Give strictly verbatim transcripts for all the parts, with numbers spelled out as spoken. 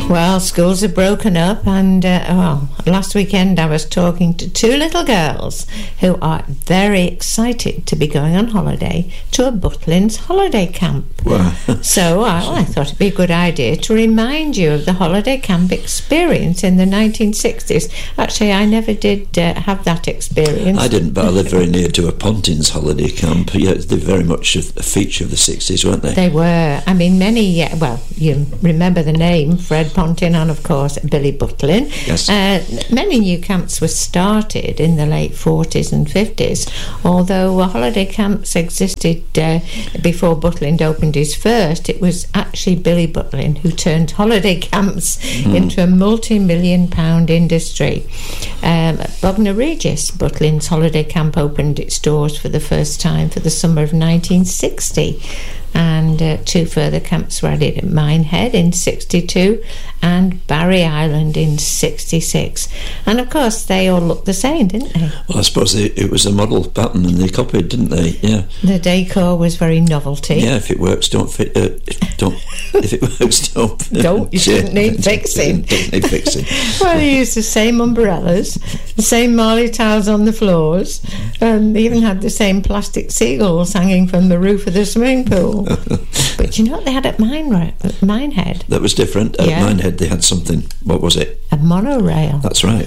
Well, schools are broken up, and uh, well, last weekend I was talking to two little girls who are very excited to be going on holiday to a Butlins holiday camp. Wow. So I, well, I thought it'd be a good idea to remind you of the holiday camp experience in the nineteen sixties. Actually, I never did uh, have that experience. I didn't, but I lived very near to a Pontins holiday camp. Yeah, they're very much a, a feature of the sixties, weren't they? They were. I mean, many, uh, well, you remember the name, Fred Pontin, and of course Billy Butlin. Yes. Uh, many new camps were started in the late forties and fifties, although uh, holiday camps existed uh, before Butlin opened his first. It was actually Billy Butlin who turned holiday camps mm. into a multi-million pound industry. Um, at Bognor Regis, Butlin's holiday camp opened its doors for the first time for the summer of nineteen sixty. And uh, two further camps were added at Minehead in sixty-two and Barry Island in sixty-six. And of course they all looked the same, didn't they? Well, I suppose they, it was a model pattern and they copied, didn't they? Yeah. The decor was very novelty. Yeah, if it works, don't fit. Uh, if, don't. If it works, don't. Don't. You shouldn't need fixing. Don't need fixing. Well, they used the same umbrellas, the same marley tiles on the floors, and they even had the same plastic seagulls hanging from the roof of the swimming pool. But you know what they had at Mine, at Minehead? That was different. At yeah. Minehead they had something. What was it? A monorail. That's right.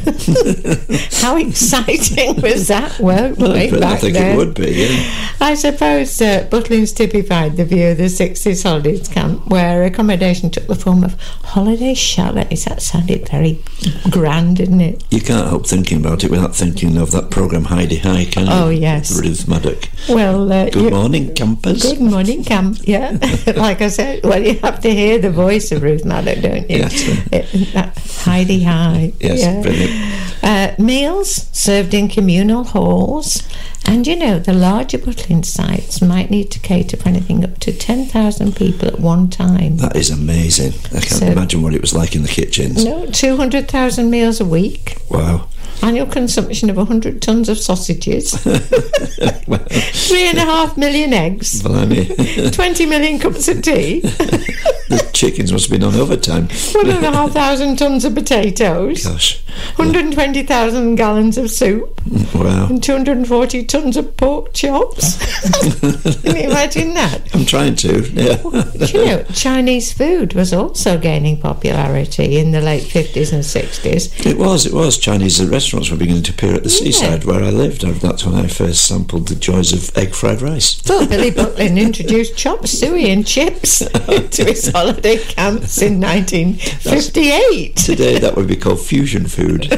How exciting was that? Well, well way I back think then. it would be, yeah. I suppose uh, Butlins typified the view of the sixties holidays camp, where accommodation took the form of holiday chalets. That sounded very grand, didn't it? You can't help thinking about it without thinking of that programme Heidi High, can you? Oh, yes. Ruth Maddock. Well, uh, Good morning, campers. Good morning, camp. Yeah, like I said, well, you have to hear the voice of Ruth Maddock, don't you? Yes. It, that Heidi High. Yes, yeah. brilliant. Uh, meals served in communal halls, and you know the larger Butlin sites might need to cater for anything up to ten thousand people at one time. That is amazing. I can't So- imagine what it was like in the kitchens. No, two hundred thousand meals a week. Wow. Annual consumption of one hundred tonnes of sausages. Well, Three and a half million eggs. blimey. twenty million cups of tea. The chickens must have been on overtime. One and a half thousand tonnes of potatoes. Gosh. one hundred twenty thousand gallons of soup. Wow. And two hundred forty tonnes of pork chops. Can you imagine that? I'm trying to, yeah. Do you know, Chinese food was also gaining popularity in the late fifties and sixties. It was, it was. Chinese restaurants were beginning to appear at the Yeah. seaside where I lived. That's when I first sampled the joys of egg fried rice. Well, Billy Butlin introduced chop suey and chips to his holiday camps in nineteen fifty-eight. Today that would be called fusion food.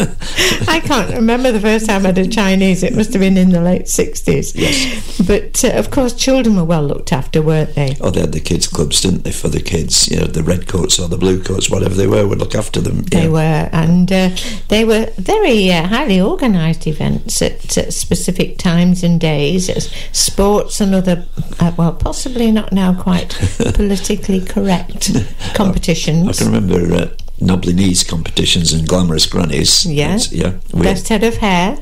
I can't remember the first time I had a Chinese. It must have been in the late sixties. Yes. But, uh, of course, children were well looked after, weren't they? Oh, they had the kids' clubs, didn't they, for the kids? You know, the red coats or the blue coats, whatever they were, would look after them. They yeah. were, and uh, they were very uh, highly organised events at, at specific times and days, as sports and other, uh, well, possibly not now quite politically correct competitions. I can remember uh, knobbly knees competitions and glamorous grannies. Yeah. That's- yeah. We Best head of hair.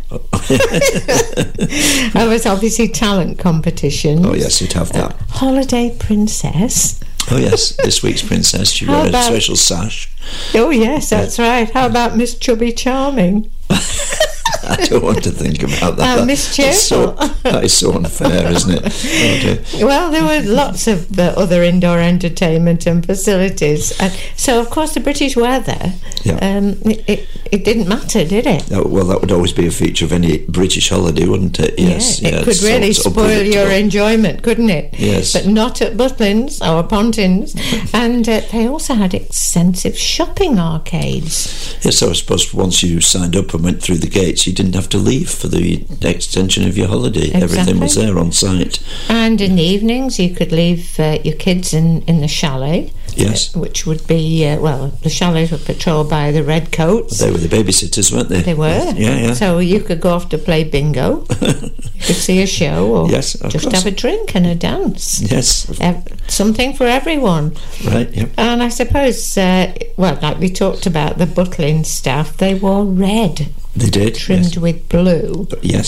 There was obviously talent competitions. Oh, yes, you'd have that. Uh, holiday princess. Oh, yes, this week's princess. She How wore a about- special sash. Oh, yes, that's right. How about Miss Chubby Charming? I don't want to think about that. Uh, That- Miss that's so, Cheerful. that is so unfair, isn't it? Oh, dear. Well, there were lots of uh, other indoor entertainment and facilities. And so, of course, the British weather, Yeah. um, it, it, it didn't matter, did it? That- well, that would always be a feature of any British holiday, wouldn't it? Yes. Yeah, yeah, it could so- really so spoil your predictable. enjoyment, couldn't it? Yes. But not at Butlins or Pontins. And uh, they also had extensive shopping arcades. Yes, so I suppose once you signed up and went through the gates, you didn't have to leave for the extension of your holiday. Everything was Exactly. there on site. And in the evenings, you could leave uh, your kids in, in the chalet. Yes. uh, which would be, uh, well, the chalets were patrolled by the redcoats. They were the babysitters, weren't they? They were. Yeah, yeah. So you could go off to play bingo, you could see a show, or Yes, of just course. have a drink and a dance. Yes. Ev- something for everyone. Right, yeah. And I suppose, uh, well, like we talked about, the Butlin staff, they wore red, They did. trimmed yes. with blue. Yes.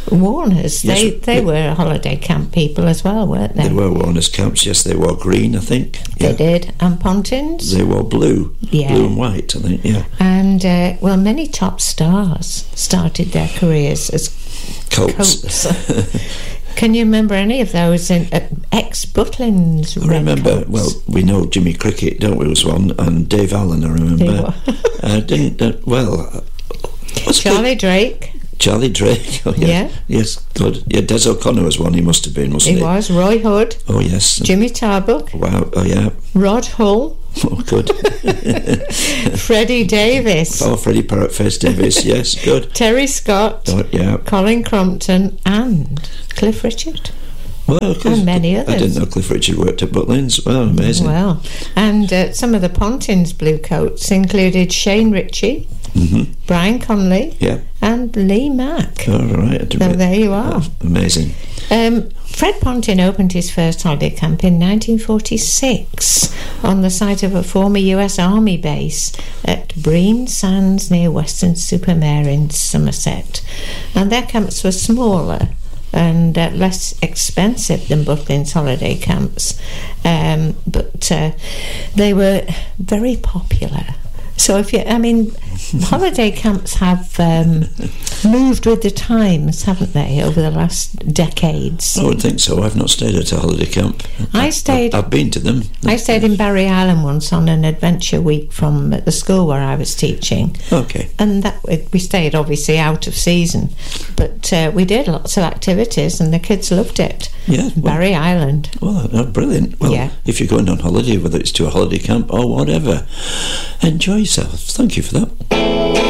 Warners, Yes, they, they we- were holiday camp people as well, weren't they? They were Warner's camps, yes, they wore green, I think. They Yeah. did. And Pontins? They wore blue, Yeah. blue and white, I think, yeah. And, uh, well, many top stars started their careers as Colts. Colts. Can you remember any of those in uh, ex-Butlins? I remember, well, we know Jimmy Cricket, don't we, was one, and Dave Allen, I remember. uh, didn't, uh, well... Uh, what's Charlie Drake. Charlie Drake, oh yeah. Yeah. Yes, good. Yeah, Des O'Connor was one, he must have been, wasn't He he? was. Roy Hood. Oh, yes. Jimmy Tarbuck. Wow, oh yeah. Rod Hull. Oh, good. Freddie Davis. Oh, Freddie Parrotface Davis, yes, good. Terry Scott. Oh, yeah. Colin Crompton. And Cliff Richard. Well, Cliff, And many I others. didn't know Cliff Richard worked at Butlins. Well, amazing. Well, and uh, some of the Pontins blue coats included Shane Ritchie, Mm-hmm. Brian Conley, Yeah. and Lee Mack. All right. I didn't So re- there you are. Oh, amazing. Um, Fred Pontin opened his first holiday camp in nineteen forty-six on the site of a former U S Army base at Bream Sands near Weston-super-Mare in Somerset. And their camps were smaller and uh, less expensive than Butlins holiday camps, um, but uh, they were very popular. So if you, I mean, holiday camps have um, moved with the times, haven't they, over the last decades? I would think so. I've not stayed at a holiday camp. I stayed- I've, I've been to them. I stayed in Barry Island once on an adventure week from the school where I was teaching, Okay. and that we stayed obviously out of season, but uh, we did lots of activities, and the kids loved it. Yeah. Well, Barry Island. well uh, brilliant. Well, Yeah. if you're going on holiday, whether it's to a holiday camp or whatever, enjoy yourself. Thank you for that.